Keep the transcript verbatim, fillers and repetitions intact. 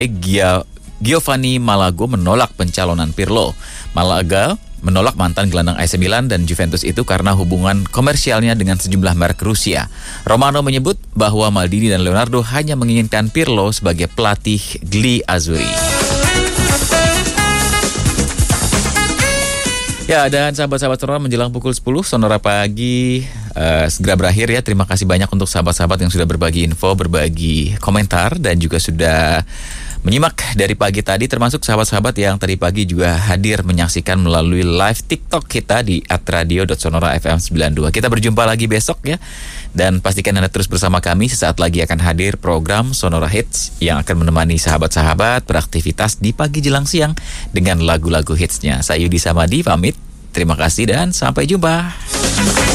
Gia, Giovanni Malago menolak pencalonan Pirlo. Malaga menolak mantan gelandang A C Milan dan Juventus itu karena hubungan komersialnya dengan sejumlah merek Rusia. Romano menyebut bahwa Maldini dan Leonardo hanya menginginkan Pirlo sebagai pelatih Gli Azzurri. Ya, dan sahabat-sahabat Sonora menjelang pukul sepuluh, Sonora Pagi uh, segera berakhir ya. Terima kasih banyak untuk sahabat-sahabat yang sudah berbagi info, berbagi komentar, dan juga sudah menyimak dari pagi tadi, termasuk sahabat-sahabat yang tadi pagi juga hadir menyaksikan melalui live TikTok kita di at radio dot sonora f m sembilan dua. Kita berjumpa lagi besok ya. Dan pastikan Anda terus bersama kami, sesaat lagi akan hadir program Sonora Hits yang akan menemani sahabat-sahabat beraktivitas di pagi jelang siang dengan lagu-lagu hitsnya. Saya Yudi Samadi pamit. Terima kasih dan sampai jumpa.